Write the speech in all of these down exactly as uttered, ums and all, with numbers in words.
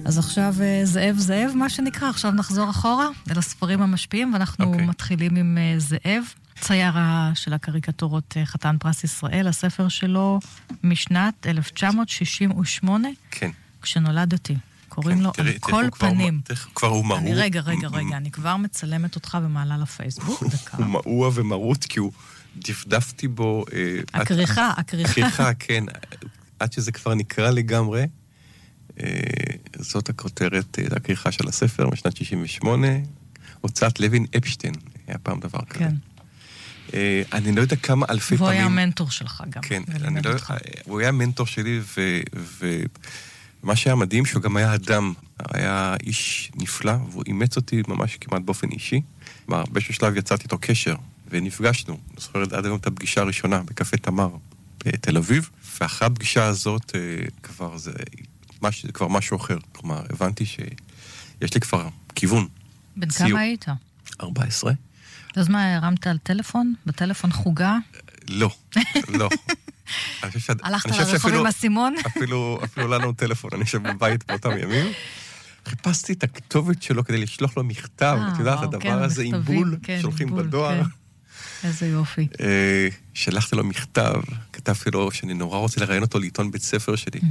אז עכשיו זאב זאב, מה שנקרא, עכשיו נחזור אחורה אל הספרים המשפיעים, ואנחנו okay. מתחילים עם זאב, צייר של הקריקטורות חתן פרס ישראל, הספר שלו משנת אלף תשע מאות שישים ושמונה, כן. כשנולדתי. קוראים כן, לו תראי, על כל פנים. כבר הוא מראות. אני רגע, רגע, רגע, אני כבר מצלמת אותך ומעלה לפייסבוק, דקה. הוא מעוע ומרות, כי הוא דפדפתי בו... הקריחה, הקריחה. הקריחה, כן. עד שזה כבר נקרא לגמרי. זאת הכותרת, הקריחה של הספר, משנת שישים ושמונה, הוצאת לוין אפשטיין, היה פעם דבר כזה. כן. אני לא יודע כמה אלפי פעמים... והוא היה המנטור שלך גם. כן, אני לא... הוא היה המנטור שלי, ומה שהיה מדהים, שהוא גם היה אדם, היה איש נפלא, והוא אימץ אותי ממש כמעט באופן אישי. באיזשהו שלב יצרתי איתו קשר, ונפגשנו. אני זוכר עד היום את הפגישה הראשונה, בקפה תמר, בתל אביב, ואחרי הפגישה הזאת כבר זה... מש, זה כבר משהו אחר. כלומר, הבנתי שיש לי כבר כיוון. בן כמה היית? ארבע עשרה. אז מה, הרמת על טלפון? בטלפון חוגה? לא, לא. הלכת לרחוב עם הסימון? אפילו לנו טלפון, אני יושב בבית באותם ימים. חיפשתי את הכתובת שלו כדי לשלוח לו מכתב. את יודעת, הדבר הזה עם בול, שולחים בדואר. איזה יופי. שלחתי לו מכתב, כתבתי לו שאני נורא רוצה לראיין אותו לעיתון בית ספר שלי.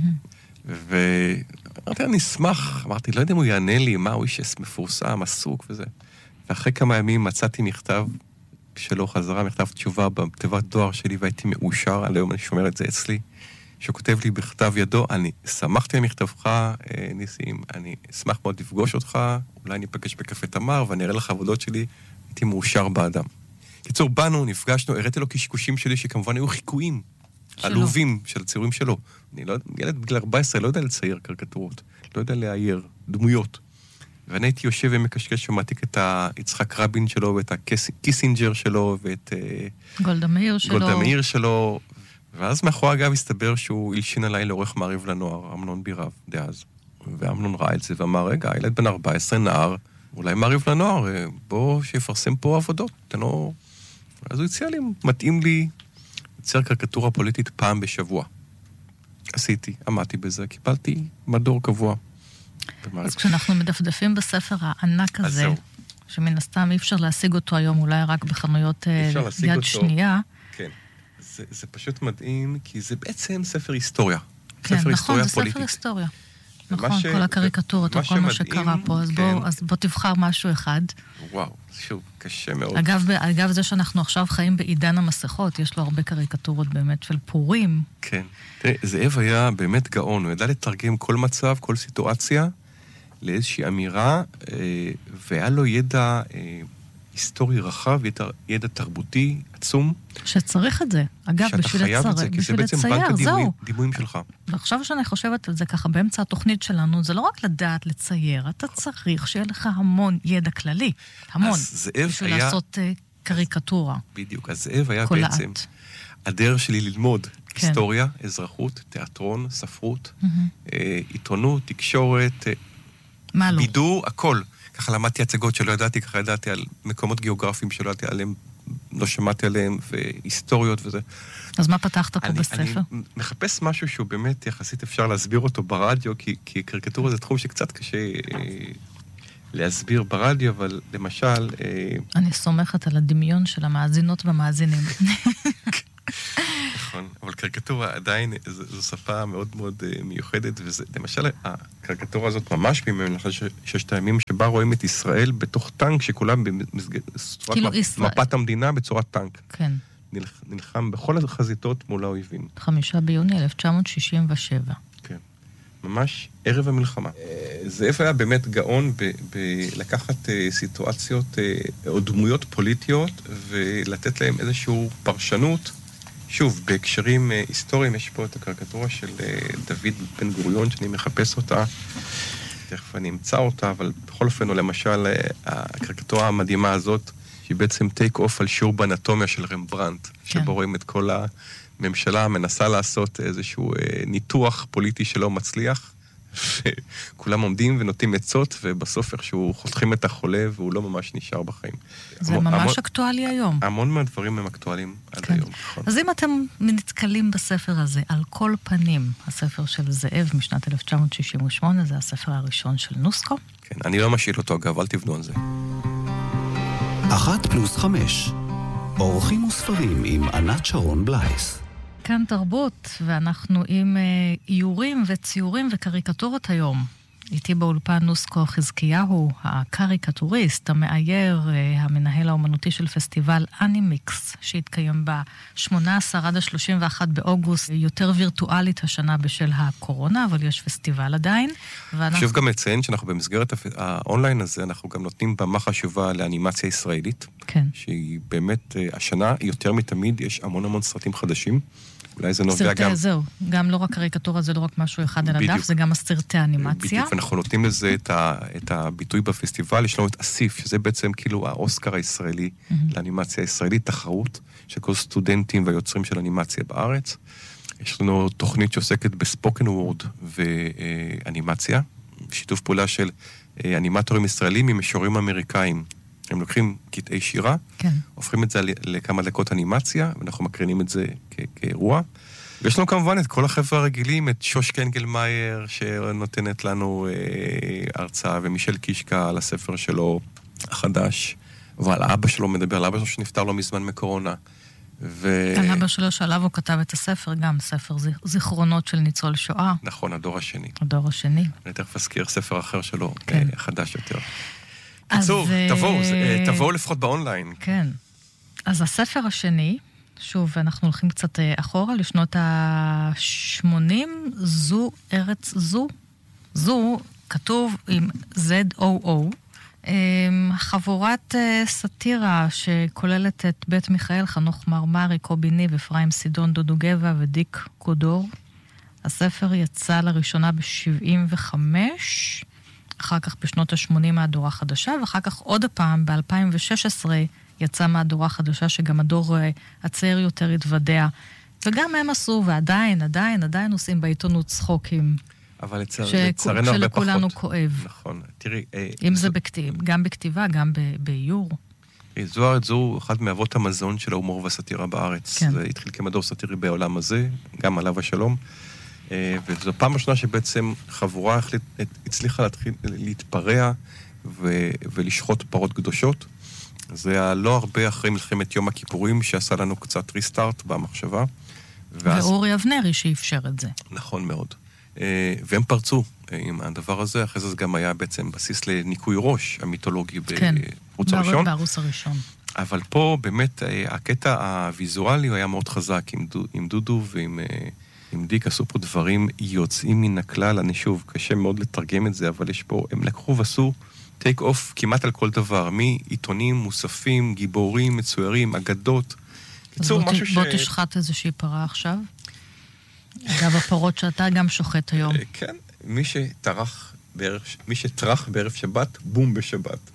ואמרתי, אני אשמח, אמרתי, לא יודע אם הוא יענה לי, מה הוא איש מפורסם, עסוק וזה. ואחרי כמה ימים מצאתי מכתב שלו חזרה, מכתב תשובה בתיבת דואר שלי, והייתי מאושר, על היום אני שומר את זה אצלי, שכותב לי בכתב ידו, אני שמחתי למכתבך, ניסים, אני אשמח מאוד לפגוש אותך, אולי ניפגש בקפה תמר, ואני אראה לך עבודות שלי, הייתי מאושר באדם. קיצור, באנו, נפגשנו, הראיתי לו קשקושים שלי, שכמובן היו חיקויים, עלובים של הציורים שלו. אני לא, ילד בגיל ארבע עשרה לא יודע לצייר קריקטורות, לא יודע להעיר דמויות. ואני הייתי יושב ומקשקש ומעתיק את יצחק רבין שלו, ואת הקיסינג'ר שלו, ואת גולדה מאיר שלו. גולדה מאיר שלו. ואז מאחורי אגב הסתבר שהוא הלשין עליי לעורך מעריב לנוער, אמנון בירב, דאז. ואמנון ראה את זה ואמר, רגע, ילד בן ארבע עשרה נער, אולי מעריב לנוער, בוא שיפרסם פה עבודות. תנו... אז הוא הציע לי, מתאים לי, לצייר קריקטורה פוליטית פעם בשבוע. עשיתי, עמדתי בזה, קיבלתי מדור קבוע. אז כשאנחנו מדפדפים בספר הענק הזה, שמן הסתם אי אפשר להשיג אותו היום, אולי רק בחנויות יד שנייה. כן, זה, זה פשוט מדהים, כי זה בעצם ספר היסטוריה. כן, ספר נכון, היסטוריה זה פוליטית. ספר היסטוריה. נכון, ש... כל הקריקטורות, או כל מה שקרה פה, אז, כן. בוא, אז בוא תבחר משהו אחד. וואו, שוב, קשה מאוד. אגב, אגב זה שאנחנו עכשיו חיים בעידן המסכות, יש לו הרבה קריקטורות באמת של פורים. כן. תראה, זאב היה באמת גאון, הוא ידע לתרגם כל מצב, כל סיטואציה, לאיזושהי אמירה, והיה לו ידע היסטורי רחב, ידע, ידע תרבותי עצום. שצריך את זה. אגב, בשביל לצייר, זה, כי זה בעצם בנק הדימויים, דימויים שלך. ועכשיו שאני חושבת על זה ככה, באמצע התוכנית שלנו, זה לא רק לדעת לצייר, אתה צריך שיהיה לך המון ידע כללי. המון. בשביל היה... לעשות קריקטורה. בדיוק. אז זאב היה קולעת. בעצם הדרך שלי ללמוד כן. היסטוריה, אזרחות, תיאטרון, ספרות, mm-hmm. עיתונות, תקשורת, מה לא? בידור, הכל. ככה למדתי הצגות שלא ידעתי, ככה ידעתי על מקומות גיאוגרפיים שלא ידעתי עליהם, לא שמעתי עליהם, והיסטוריות וזה. אז מה פתחת פה אני, בספר? אני מחפש משהו שהוא באמת יחסית אפשר להסביר אותו ברדיו, כי, כי קריקטורה זה תחום שקצת קשה אה, להסביר ברדיו, אבל למשל... אה, אני סומכת על הדמיון של המאזינות והמאזינים. נכון, אבל קריקטורה עדיין זו שפה מאוד מאוד מיוחדת, ולמשל הקריקטורה הזאת ממש במהלך ששת הימים שבה רואים את ישראל בתוך טנק שכולם בצורת מפת המדינה בצורת טנק. כן. נלחם בכל החזיתות מול האויבים. חמישה ביוני אלף תשע מאות שישים ושבע. כן, ממש ערב המלחמה. זאב היה באמת גאון בלקחת סיטואציות או דמויות פוליטיות ולתת להם איזושהי פרשנות. שוב, בהקשרים היסטוריים יש פה את הקריקטורה של דוד בן גוריון, שאני מחפש אותה, תכף אני אמצא אותה, אבל בכל אופן, או למשל, הקריקטורה המדהימה הזאת, שהיא בעצם טייק אוף על שיעור באנטומיה של רמברנט, כן. שבו רואים את כל הממשלה מנסה לעשות איזשהו ניתוח פוליטי שלא מצליח, וכולם עומדים ונותנים עצות, ובסוף איכשהו חותכים את החולה, והוא לא ממש נשאר בחיים. זה המון, ממש המון, אקטואלי היום. המון מהדברים הם אקטואליים עד כן. היום. נכון. אז אם אתם נתקלים בספר הזה, על כל פנים, הספר של זאב משנת אלף תשע מאות שישים ושמונה, זה הספר הראשון של נוסקו. כן, אני לא משאיל אותו, אגב, אל תבנו על זה. אחת פלוס חמש. אורחים וספרים עם ענת שרון בלייס. כאן תרבות, ואנחנו עם איורים וציורים וקריקטורות היום. איתי באולפן נוסקו חזקיהו, הקריקטוריסט, המאייר, המנהל האומנותי של פסטיבל אנימיקס, שהתקיים ב-שמונה עשר עד ה-שלושים ואחד באוגוסט, יותר וירטואלית השנה בשל הקורונה, אבל יש פסטיבל עדיין. ואנחנו... חשוב גם לציין שאנחנו במסגרת האונליין הזה, אנחנו גם נותנים במה חשובה לאנימציה ישראלית, כן. שהיא באמת, השנה יותר מתמיד, יש המון המון סרטים חדשים, אולי זה נובע גם... זהו, גם לא רק קריקטורה, זה לא רק משהו אחד על הדף, זה גם הסרטי האנימציה. בדיוק, ואנחנו נותנים לזה את, ה, את הביטוי בפסטיבל, יש לנו את אסיף, שזה בעצם כאילו האוסקר הישראלי, mm-hmm. לאנימציה הישראלית, תחרות, של כל סטודנטים והיוצרים של אנימציה בארץ. יש לנו תוכנית שעוסקת בספוקן וורד ואנימציה, שיתוף פעולה של אנימטורים ישראלים עם משורים אמריקאים. הם לוקחים קטעי שירה, כן. הופכים את זה לכמה דקות אנימציה, ואנחנו מקרינים את זה כ- כאירוע. ויש לנו כמובן את כל החבר'ה הרגילים, את שוש קנגלמאייר, שנותנת לנו אה, הרצאה, ומישל קישקה על הספר שלו החדש, ועל האבא שלו מדבר, על האבא שלו שנפטר לו מזמן מקורונה. ו... על אבא שלו שעליו הוא כתב את הספר, גם ספר זיכרונות של ניצול שואה. נכון, הדור השני. הדור השני. אני תכף אזכיר ספר אחר שלו, כן. אה, חדש יותר. קיצור, תבואו, תבואו לפחות באונליין. כן. אז הספר השני, שוב, אנחנו הולכים קצת אחורה, לשנות ה-שמונים, זו ארץ זו. זו כתוב עם זד-או-או. חבורת סאטירה שכוללת את בית מיכאל, חנוך מרמרי, קובי ניב, אפרים סידון, דודו גבע ודיק קודור. הספר יצא לראשונה ב-שבעים וחמש, אחר כך בשנות ה-שמונים מהדורה חדשה, ואחר כך עוד הפעם, ב-אלפיים ושש עשרה, יצא מהדורה חדשה, שגם הדור הצעיר יותר התוודע. וגם הם עשו, ועדיין, עדיין, עדיין עושים בעיתונות צחוקים. אבל לצערנו הרבה פחות. שלכולנו כואב. נכון, תראי... אם זה בכתיב, גם בכתיבה, גם באיור. זו הארץ זו אחד מאבות המזון של ההומור והסאטירה בארץ. כן. זה התחיל כמדור סאטירי בעולם הזה, גם עליו השלום. וזו פעם ראשונה שבעצם חבורה הצליחה להתחיל להתפרע ולשחוט פרות קדושות. זה היה לא הרבה אחרי מלחמת יום הכיפורים, שעשה לנו קצת ריסטארט במחשבה. ואורי אבנרי שאפשר את זה. נכון מאוד. והם פרצו עם הדבר הזה, אחרי זה גם היה בעצם בסיס לניקוי ראש המיתולוגי בערוץ הראשון. בערוץ הראשון. אבל פה באמת הקטע הוויזואלי הוא היה מאוד חזק עם דודו ועם... עם דיק עשו פה דברים יוצאים מן הכלל, אני שוב, קשה מאוד לתרגם את זה, אבל יש פה, הם לקחו ועשו טייק אוף כמעט על כל דבר, מעיתונים, מוספים, גיבורים, מצוירים, אגדות. קיצור, משהו ש... בוא תשחט איזושהי פרה עכשיו. אגב, הפרות שאתה גם שוחט היום. כן, מי שטרח בערב, מי שטרח בערב שבת, בום בשבת.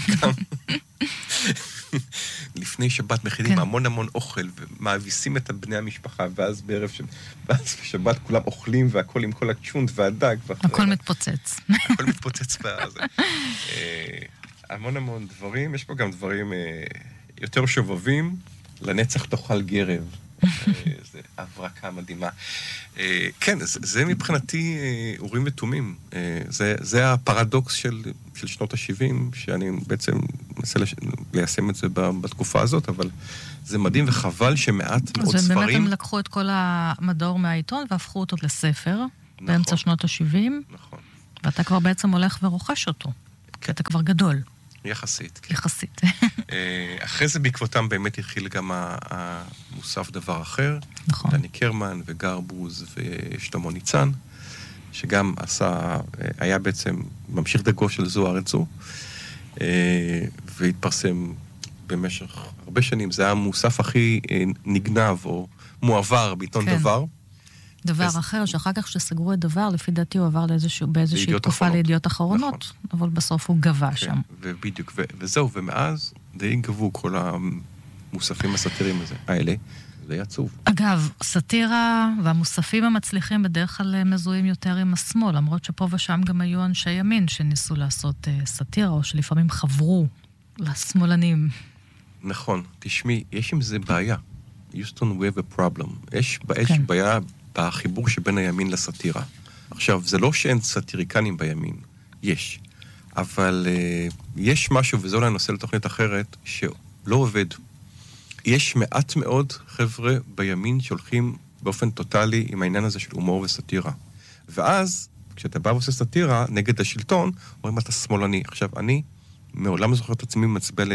לפני שבת מכינים המון המון אוכל, ומאביסים את בני המשפחה, ואז בערב שבת כולם אוכלים, והכל עם כל הצ'ונט והדג. הכל מתפוצץ. הכל מתפוצץ בזה. המון המון דברים, יש פה גם דברים יותר שובבים, לנצח תאכל גרב. זה הברקה מדהימה. כן, זה מבחינתי אורים ותומים. זה הפרדוקס של שנות ה-שבעים, שאני בעצם מנסה ליישם את זה בתקופה הזאת, אבל זה מדהים וחבל שמעט מאוד ספרים... ובאמת הם לקחו את כל המדור מהעיתון והפכו אותו לספר, באמצע שנות ה-שבעים, ואתה כבר בעצם הולך ורוכש אותו, כי אתה כבר גדול. יחסית. כן. יחסית. אחרי זה בעקבותם באמת התחיל גם המוסף דבר אחר. נכון. דני קרמן וגרבוז ושלמה ניצן, שגם עשה, היה בעצם ממשיך דגו של זו הארץ זו, והתפרסם במשך הרבה שנים. זה היה המוסף הכי נגנב או מועבר בעיתון כן. דבר. דבר אז... אחר, שאחר כך שסגרו את דבר, לפי דעתי הוא עבר לאיזשהו, באיזושהי תקופה לידיעות אחרונות, נכון. אבל בסוף הוא גבה כן, שם. ובדיוק, ו- וזהו, ומאז די גבו כל המוספים הסאטיריים הזה, האלה, זה עצוב. אגב, סאטירה והמוספים המצליחים בדרך כלל מזוהים יותר עם השמאל, למרות שפה ושם גם היו אנשי ימין שניסו לעשות סאטירה, או שלפעמים חברו לשמאלנים. נכון, תשמעי, יש עם זה בעיה. Houston, we have a problem. יש, יש כן. בעיה בחיבור שבין הימין לסאטירה. עכשיו, זה לא שאין סאטיריקנים בימין, יש. אבל uh, יש משהו, וזה אולי נושא לתוכנית אחרת, שלא עובד. יש מעט מאוד חבר'ה בימין שהולכים באופן טוטלי עם העניין הזה של הומור וסאטירה. ואז, כשאתה בא ועושה סאטירה נגד השלטון, אומרים, אתה שמאלני. עכשיו, אני מעולם לא זוכר את עצמי מצביע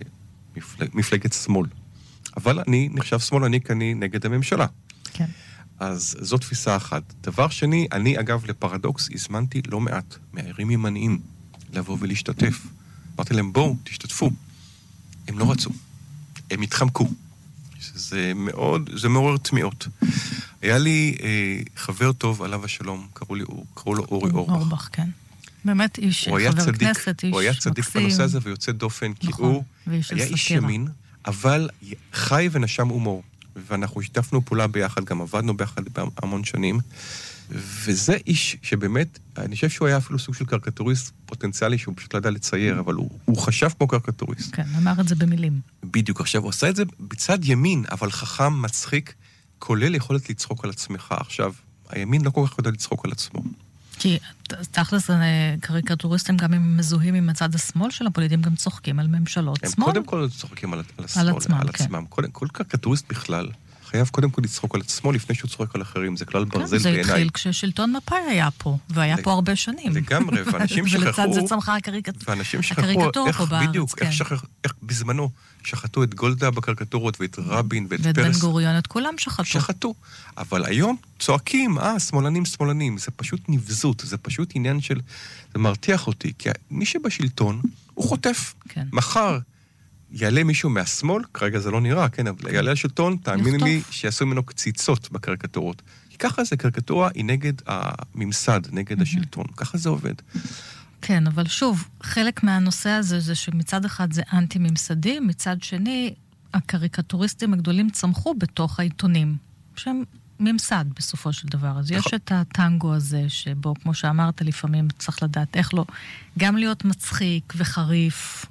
למפלגת שמאל. אבל אני נחשב שמאלני כי אני נגד הממשלה. כן. אז זו תפיסה אחת. דבר שני, אני אגב לפרדוקס הזמנתי לא מעט מהערים ימניים לבוא ולהשתתף. אמרתי להם, בואו, תשתתפו. הם לא רצו. הם התחמקו. זה מאוד, זה מעורר תמיעות. היה לי אה, חבר טוב, עליו השלום, קראו, לי, קראו לו אורי אורבך. אורבך, כן. באמת איש, חבר צדיק, כנסת, איש מקסים. הוא היה צדיק בנושא הזה ויוצא דופן, כי נכון, הוא היה איש ימין, אבל חי ונשם הומור. ואנחנו שיתפנו פעולה ביחד, גם עבדנו ביחד בהמון שנים. וזה איש שבאמת, אני חושב שהוא היה אפילו סוג של קריקטוריסט פוטנציאלי, שהוא פשוט לא ידע לצייר, אבל הוא, הוא חשב כמו קריקטוריסט. כן, אמר את זה במילים. בדיוק, עכשיו הוא עשה את זה בצד ימין, אבל חכם, מצחיק, כולל יכולת לצחוק על עצמך. עכשיו, הימין לא כל כך יודע לצחוק על עצמו. כי תכלס קריקטוריסטים גם אם מזוהים עם הצד השמאל של הפוליטים, גם צוחקים על ממשלות הם שמאל. הם קודם כל צוחקים על, על השמאל, על עצמם, על כן. עצמם. כל, כל קריקטוריסט בכלל חייב קודם כל לצחוק על עצמו לפני שהוא צוחק על אחרים. זה כלל ברזל כן, בעיניי. זה התחיל כששלטון מפאי היה פה, והיה לג... פה הרבה שנים. לגמרי, ואנשים שכחו... ולצד זה צמחה הקריקט... ואנשים שכחו איך, בדיוק, כן. איך, שכח, איך בזמנו שחטו את גולדה בקריקטורות, ואת רבין, ואת ואת פרס. בן גוריון, את כולם שחטו. שחטו. אבל היום צועקים, אה, שמאלנים, שמאלנים. זה פשוט נבזות, זה פשוט עניין של... זה מרתיח אותי, כי מי שבשלטון, הוא חוטף. כן. מחר יעלה מישהו מהשמאל, כרגע זה לא נראה, כן, אבל יעלה השלטון, תאמיני לי שיעשו ממנו קציצות בקריקטורות. כי ככה זה, קריקטורה היא נגד הממסד, נגד השלטון. ככה זה עובד. כן, אבל שוב, חלק מהנושא הזה זה שמצד אחד זה אנטי-ממסדי, מצד שני, הקריקטוריסטים הגדולים צמחו בתוך העיתונים, שהם ממסד בסופו של דבר. אז יש את הטנגו הזה, שבו, כמו שאמרת, לפעמים צריך לדעת איך לא, גם להיות מצחיק וחריף,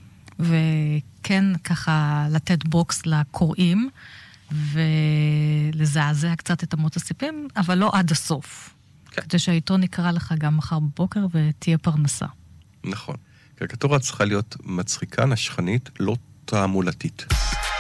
וכן ככה לתת בוקס לקוראים, ולזעזע קצת את אמות הסיפים, אבל לא עד הסוף. כן. כדי שהעיתון יקרא לך גם מחר בבוקר ותהיה פרנסה. נכון. קריקטורה צריכה להיות מצחיקה, נשכנית, לא תעמולתית.